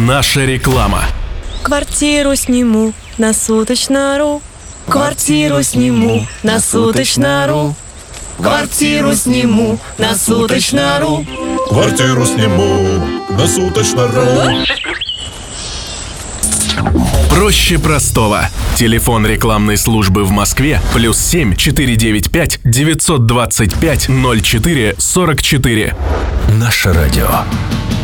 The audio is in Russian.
Наша реклама. Квартиру сниму на суточно.ру. Квартиру сниму на суточно.ру. Квартиру сниму на суточно.ру. Квартиру сниму на суточно.ру. Проще простого. Телефон рекламной службы в Москве +7 495 925 04 44. Наше радио.